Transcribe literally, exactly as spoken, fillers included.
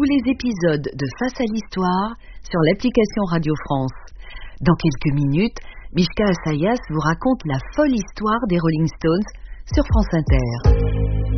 tous les épisodes de Face à l'Histoire sur l'application Radio France. Dans quelques minutes, Mishka Assayas vous raconte la folle histoire des Rolling Stones sur France Inter.